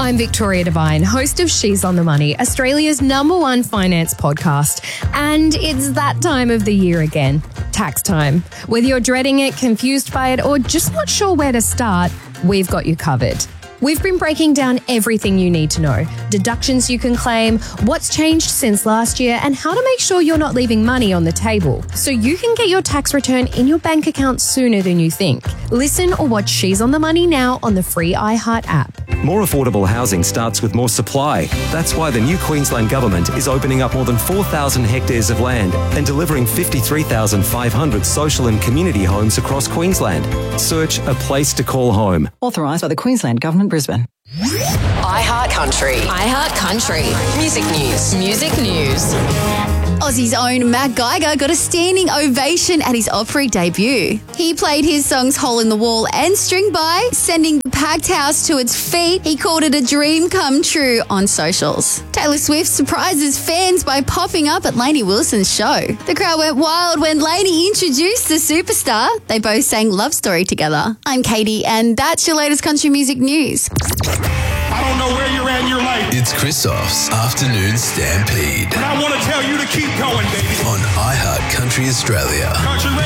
I'm Victoria Devine, host of She's on the Money, Australia's #1 finance podcast. And it's that time of the year again, tax time. Whether you're dreading it, confused by it, or just not sure where to start, we've got you covered. We've been breaking down everything you need to know, deductions you can claim, what's changed since last year, and how to make sure you're not leaving money on the table so you can get your tax return in your bank account sooner than you think. Listen or watch She's on the Money now on the free iHeart app. More affordable housing starts with more supply. That's why the new Queensland Government is opening up more than 4,000 hectares of land and delivering 53,500 social and community homes across Queensland. Search A Place to Call Home. Authorised by the Queensland Government, Brisbane. iHeart Country. iHeart Country. Music news. Music news. Aussie's own Matt Geiger got a standing ovation at his Opry debut. He played his songs Hole in the Wall and String By, sending the packed house to its feet. He called it a dream come true on socials. Taylor Swift surprises fans by popping up at Lainey Wilson's show. The crowd went wild when Lainey introduced the superstar. They both sang Love Story together. I'm Katie, and that's your latest country music news. I don't know where you're at in your life. It's Christoph's Afternoon Stampede. And I want to tell you to keep going, baby. On iHeart Country Australia. Country